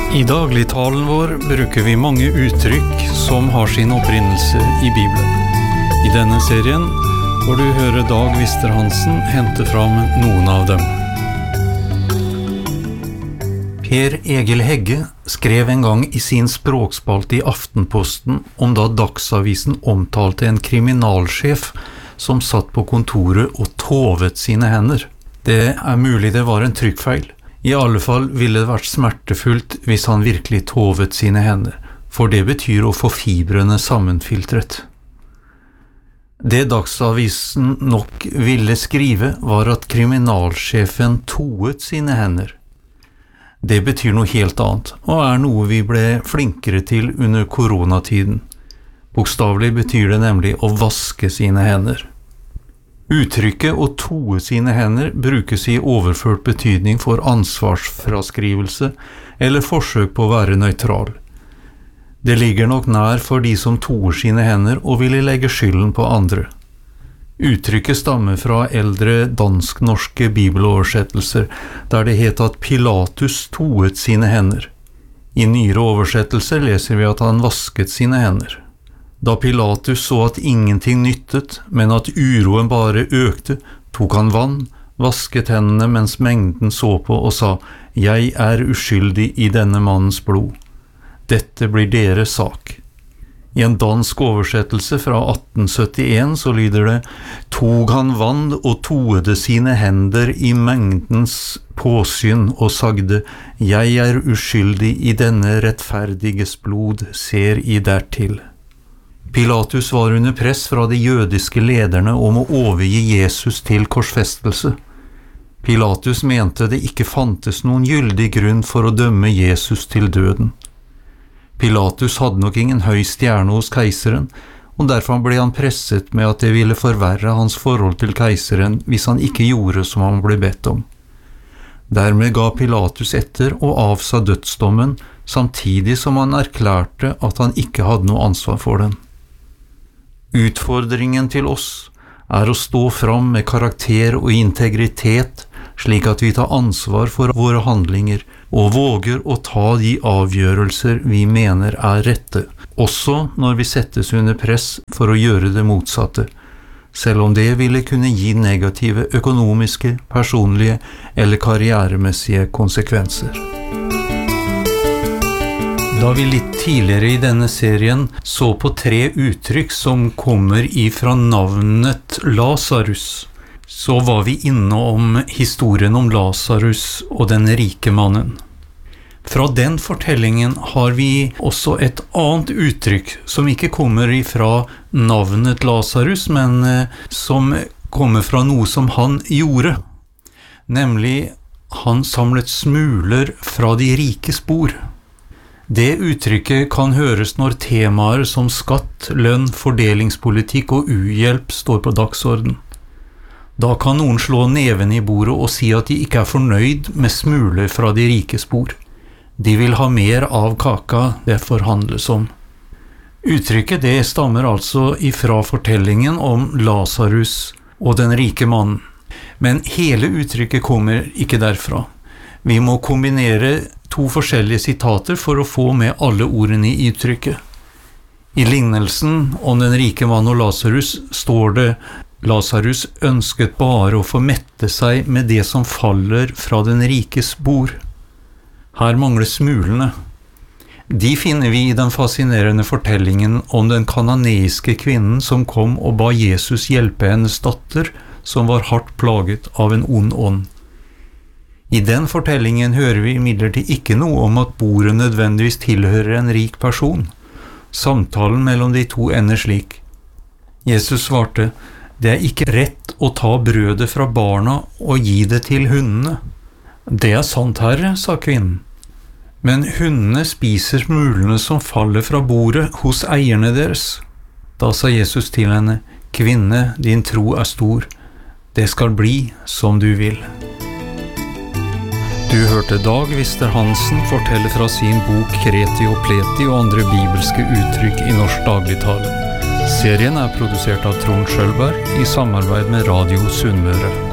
I dagligtalen vår bruker vi mange uttrykk som har sin opprinnelse i Bibelen. I denne serien får du høre Dag Vister-Hansen hente fram noen av dem. Per Egil Hegge skrev en gang i sin språkspalte i Aftenposten om da Dagsavisen omtalte en kriminalsjef som satt på kontoret og tovet sine hender. Det mulig det var en trykkfeil. I alle fall ville det vært smertefullt hvis han virkelig tovet sine hender, for det betyr å få fibrene sammenfiltret. Det Dagsavisen nok ville skrive var at kriminalsjefen toet sine hender. Det betyr noe helt annet, og noe vi ble flinkere til under koronatiden. Bokstavelig betyr det nemlig å vaske sine hender. Uttrykket å toe sine hender brukes i overført betydning for ansvarsfraskrivelse eller forsøk på å være nøytral. Det ligger nok nær for de som toer sine hender og ville legge skylden på andre. Uttrykket stammer fra eldre dansk-norske bibeloversettelser, der det het at Pilatus toet sine hender. I nyere oversettelser leser vi at han vasket sine hender. Da Pilatus så at ingenting nyttet, men at uroen bare økte, tok han vann, vasket hendene mens mengden så på og sa, «Jeg uskyldig i denne mannens blod. Dette blir deres sak.» I en dansk oversettelse fra 1871 så lyder det, «Tog han vann og toede sine hender i mengdens påsyn og sagde, «Jeg uskyldig i denne rettferdiges blod, ser I dertil.» Pilatus var under press fra de jødiske lederne om å overgi Jesus til korsfestelse. Pilatus mente det ikke fantes noen gyldig grunn for å dømme Jesus til døden. Pilatus hadde nok ingen høy stjerne hos keiseren, og derfor ble han presset med at det ville forverre hans forhold til keiseren hvis han ikke gjorde som han ble bedt om. Dermed ga Pilatus etter og avsa dødsdommen, samtidig som han erklærte at han ikke hadde noe ansvar for den. Utfordringen til oss å stå fram med karakter og integritet, slik at vi tar ansvar for våre handlinger og våger å ta de avgjørelser vi mener rette, også når vi settes under press for å gjøre det motsatte, selv om det ville kunne gi negative økonomiske, personlige eller karrieremessige konsekvenser. Da vi litt tidligere i denne serien så på 3 uttrykk som kommer ifra navnet Lazarus, så var vi innom historien om Lazarus og den rike mannen. Fra den fortellingen har vi også et annet uttrykk som ikke kommer ifra navnet Lazarus, men som kommer fra noe som han gjorde, nemlig han samlet smuler fra de rikes bord. Det uttrykket kan høres når temaer som skatt, lønn, fordelingspolitikk og uhjelp står på dagsorden. Da kan noen slå neven i bordet og si at de ikke fornøyd med smuler fra de rikes bord. De vil ha mer av kaka det forhandles om. Uttrykket det stammer altså ifra fortellingen om Lazarus og den rike mannen. Men hele uttrykket kommer ikke derfra. Vi må kombinere 2 forskjellige sitater for å få med alle ordene i uttrykket. I lignelsen om den rike mann og Lazarus står det Lazarus ønsket bare å få mette seg med det som faller fra den rikes bord. Her mangler smulene. De finner vi i den fascinerende fortellingen om den kananeiske kvinnen som kom og ba Jesus hjelpe hennes datter, som var hardt plaget av en ond ånd. I den fortellingen hører vi imidlertid ikke noe om at bordet nødvendigvis tilhører en rik person. Samtalen mellom de 2 ender slik. Jesus svarte, «Det ikke rett å ta brødet fra barna og gi det til hundene.» «Det sant, Herre», sa kvinnen. «Men hundene spiser smulene som faller fra bordet hos eierne deres.» Da sa Jesus til henne, «Kvinne, din tro stor. Det skal bli som du vil.» Du hørte Dag Vister-Hansen fortelle fra sin bok Kreti og Pleti og andre bibelske uttrykk i norsk dagligtale. Serien produsert av Trond Skjølberg i samarbeid med Radio Sunnmøre.